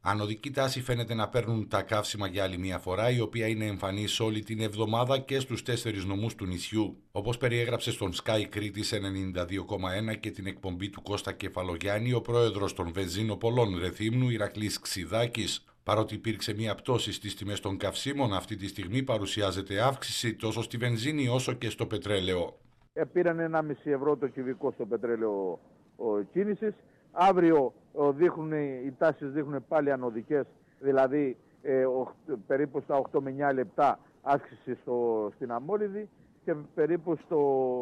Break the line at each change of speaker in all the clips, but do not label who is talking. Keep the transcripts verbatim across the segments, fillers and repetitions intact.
Ανωδική τάση φαίνεται να παίρνουν τα καύσιμα για άλλη μια φορά, η οποία είναι εμφανής όλη την εβδομάδα και στους τέσσερις νομούς του νησιού. Όπως περιέγραψε στον Sky Κρήτης ενενήντα δύο κόμμα ένα και την εκπομπή του Κώστα Κεφαλογιάννη, ο πρόεδρος των βενζίνοπολών Ρεθύμνου, Ηρακλής Ξιδάκης. Παρότι υπήρξε μια πτώση στις τιμές των καυσίμων, αυτή τη στιγμή παρουσιάζεται αύξηση τόσο στη βενζίνη όσο και στο πετρέλαιο.
Ε, πήραν ένα κόμμα πέντε ευρώ το κυβικό στο πετρέλαιο κίνησης. Αύριο ο, δείχνουν, οι τάσεις δείχνουν πάλι ανωδικές, δηλαδή ε, ο, περίπου στα οκτώ με εννιά λεπτά αύξηση στο, στην αμόλυδη και περίπου στο,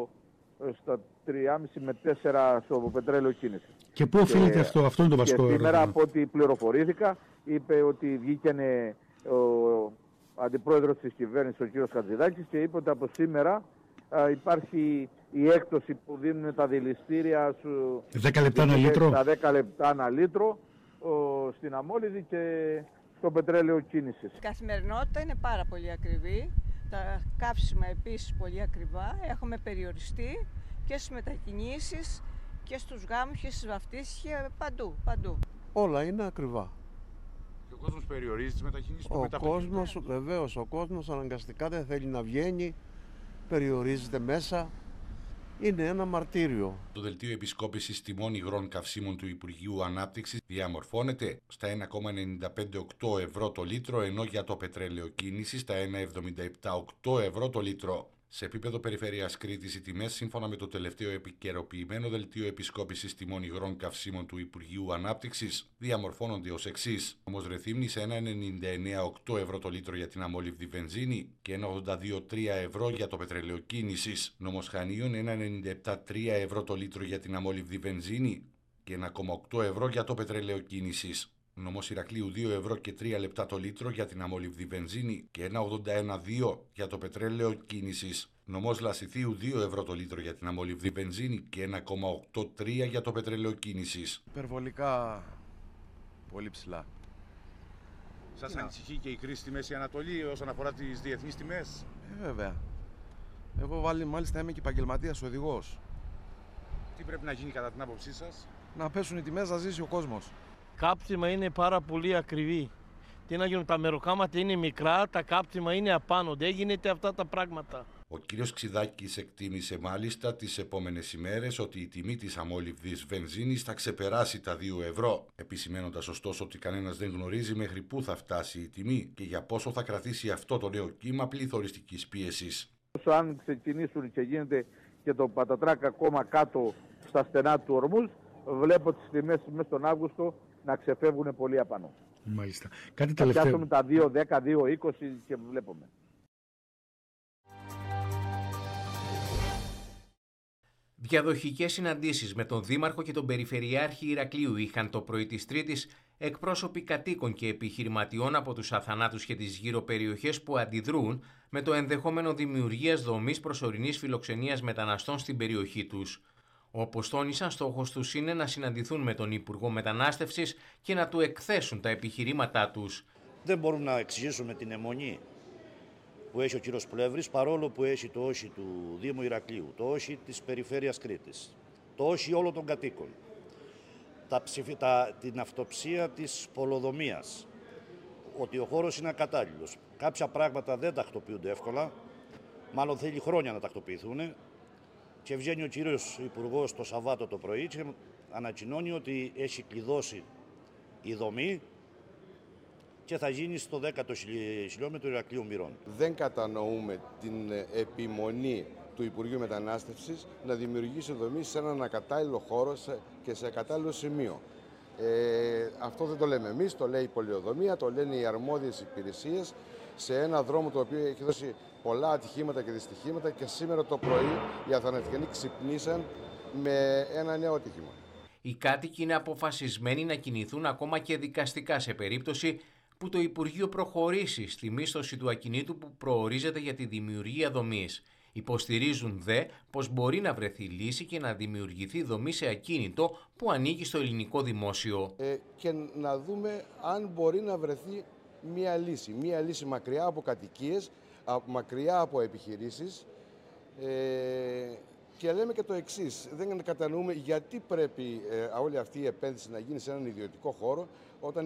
στα τρία κόμμα πέντε με τέσσερα στο πετρέλαιο κίνησης.
Και πού οφείλεται αυτό, αυτό είναι το βασικό ερώτημα.
Σήμερα από ό,τι πληροφορήθηκα, είπε ότι βγήκανε ο αντιπρόεδρος της κυβέρνησης, ο κ. Χατζηδάκης, και είπε ότι από σήμερα α, υπάρχει η έκπτωση που δίνουν τα δηληστήρια σου
δέκα λεπτά ένα λίτρο.
Τα δέκα λεπτά ένα λίτρο ο, στην αμόλυδη και στο πετρέλαιο κίνησης.
Η καθημερινότητα είναι πάρα πολύ ακριβή. Τα καύσιμα επίσης πολύ ακριβά. Έχουμε περιοριστεί και στις μετακινήσεις και στους γάμους και στις βαφτίσεις και παντού, παντού.
Όλα είναι ακριβά.
Και ο κόσμος περιορίζει τις μετακινήσεις του.
Ο κόσμος, βεβαίως, ο κόσμος αναγκαστικά δεν θέλει να βγαίνει, περιορίζεται μέσα. Είναι ένα μαρτύριο.
Το δελτίο επισκόπησης τιμών υγρών καυσίμων του Υπουργείου Ανάπτυξης διαμορφώνεται στα ένα κόμμα ενενήντα πέντε οκτώ ευρώ το λίτρο, ενώ για το πετρέλαιο κίνησης στα ένα κόμμα εβδομήντα επτά οκτώ ευρώ το λίτρο. Σε επίπεδο περιφέρειας Κρήτης, οι τιμές, σύμφωνα με το τελευταίο επικαιροποιημένο δελτίο επισκόπησης τιμών υγρών καυσίμων του Υπουργείου Ανάπτυξης, διαμορφώνονται ως εξής. Νομός Ρεθύμνης ένα κόμμα ενενήντα εννέα οκτώ ευρώ το λίτρο για την αμόλυβδη βενζίνη και ένα κόμμα ογδόντα δύο τρία ευρώ για το πετρέλαιο κίνησης. Νομός Χανίων ένα κόμμα ενενήντα επτά τρία ευρώ το λίτρο για την αμόλυβδη βενζίνη και ένα κόμμα οκτώ ευρώ για το πετρέλαιο κίνησης. Νομός Ηρακλείου δύο ευρώ και τρία λεπτά το λίτρο για την αμόλυβδη βενζίνη και ένα κόμμα ογδόντα ένα δύο για το πετρέλαιο κίνησης. Νομός Λασιθίου δύο ευρώ το λίτρο για την αμόλυβδη βενζίνη και ένα κόμμα ογδόντα τρία για το πετρέλαιο κίνησης.
Υπερβολικά πολύ ψηλά.
Σας να. ανησυχεί και η κρίση στη Μέση Ανατολή όσον αφορά τις διεθνείς τιμές?
Ε, βέβαια. Εγώ βάλει, μάλιστα είμαι και επαγγελματίας οδηγός.
Τι πρέπει να γίνει κατά την άποψή σας?
Να πέσουν οι τιμές, να ζήσει ο κόσμος.
Κάψιμα είναι πάρα πολύ ακριβή. Τι να γίνουν, τα μεροκάματα είναι μικρά, τα κάψιμα είναι απάνω. Δεν γίνεται αυτά τα πράγματα.
Ο κύριος Ξιδάκης εκτίμησε μάλιστα τις επόμενες ημέρες ότι η τιμή της αμόλυβδης βενζίνης θα ξεπεράσει τα δύο ευρώ, επισημένοντας ωστόσο ότι κανένας δεν γνωρίζει μέχρι πού θα φτάσει η τιμή και για πόσο θα κρατήσει αυτό το νέο κύμα πληθωριστικής πίεσης.
Όσο αν ξεκινήσουν και γίνεται και το πατατράκ ακόμα κάτω στα στενά του ορμούς, βλέπω τις τιμές μέσα στον Αύγουστο να ξεφεύγουν πολύ απάνω.
Μάλιστα. Κάτι
θα
τελευταίο.
πιάσουμε τα δύο δέκα, δύο είκοσι και βλέπουμε.
Διαδοχικές συναντήσεις με τον Δήμαρχο και τον Περιφερειάρχη Ηρακλείου είχαν το πρωί της Τρίτης εκπρόσωποι κατοίκων και επιχειρηματιών από τους αθανάτους και τις γύρω περιοχές που αντιδρούν με το ενδεχόμενο δημιουργίας δομής προσωρινής φιλοξενίας μεταναστών στην περιοχή τους. Όπως τόνισαν, στόχος τους είναι να συναντηθούν με τον Υπουργό Μετανάστευσης και να του εκθέσουν τα επιχειρήματά τους.
Δεν μπορούμε να εξηγήσουμε την αιμονή που έχει ο κύριος Πλεύρης, παρόλο που έχει το όχι του Δήμου Ηρακλείου, το όχι της Περιφέρειας Κρήτης, το όχι όλων των κατοίκων, τα ψηφι, τα, την αυτοψία της πολεοδομίας, ότι ο χώρος είναι ακατάλληλος. Κάποια πράγματα δεν τακτοποιούνται εύκολα, μάλλον θέλει χρόνια να τακτοποιηθούν, και βγαίνει ο κύριος Υπουργός το Σαββάτο το πρωί και ανακοινώνει ότι έχει κλειδώσει η δομή και θα γίνει στο δέκατο χιλιόμετρο Ηρακλείου Μυρών.
Δεν κατανοούμε την επιμονή του Υπουργείου Μετανάστευσης να δημιουργήσει δομή σε έναν ακατάλληλο χώρο και σε ακατάλληλο σημείο. Ε, αυτό δεν το λέμε εμείς, το λέει η πολεοδομία, το λένε οι αρμόδιες υπηρεσίες, σε ένα δρόμο το οποίο έχει δώσει πολλά ατυχήματα και δυστυχήματα, και σήμερα το πρωί οι Αθανατιανοί ξυπνήσαν με ένα νέο ατύχημα.
Οι κάτοικοι είναι αποφασισμένοι να κινηθούν ακόμα και δικαστικά σε περίπτωση που το Υπουργείο προχωρήσει στη μίσθωση του ακινήτου που προορίζεται για τη δημιουργία δομής. Υποστηρίζουν δε πως μπορεί να βρεθεί λύση και να δημιουργηθεί δομή σε ακίνητο που ανήκει στο ελληνικό δημόσιο.
Ε, και να δούμε αν μπορεί να βρεθεί μία λύση. Μία λύση μακριά από κατοικίες, μακριά από επιχειρήσεις. Ε, και λέμε και το εξής, δεν κατανοούμε γιατί πρέπει ε, όλη αυτή η επένδυση να γίνει σε έναν ιδιωτικό χώρο, όταν